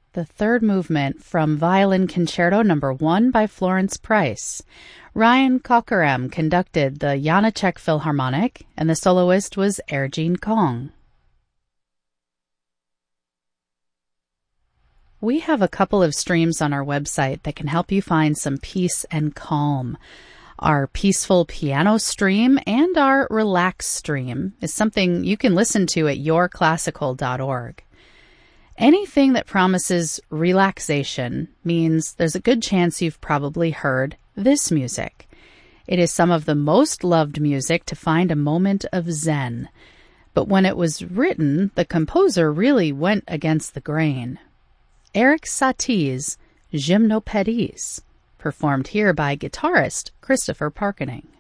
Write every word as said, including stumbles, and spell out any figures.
The third movement from Violin Concerto Number One by Florence Price. Ryan Cockerham conducted the Janáček Philharmonic, and the soloist was Erjin Kong. We have a couple of streams on our website that can help you find some peace and calm. Our peaceful piano stream and our relax stream is something you can listen to at your classical dot org. Anything that promises relaxation means there's a good chance you've probably heard this music. It is some of the most loved music to find a moment of zen. But when it was written, the composer really went against the grain. Erik Satie's Gymnopédies, performed here by guitarist Christopher Parkening.